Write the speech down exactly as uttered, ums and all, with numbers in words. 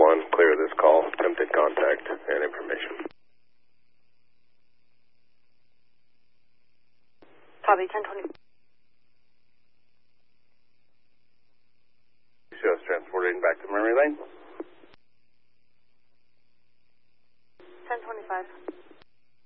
one, clear this call, attempted contact, and information. Copy, ten twenty. Just transporting back to memory lane.